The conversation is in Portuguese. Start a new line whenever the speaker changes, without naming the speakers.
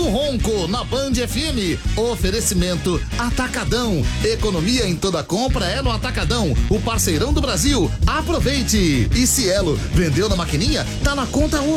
do Ronco, na Band FM. Oferecimento Atacadão. Economia em toda compra é no Atacadão, o parceirão do Brasil. Aproveite! E Cielo, vendeu na maquininha? Tá na conta hoje.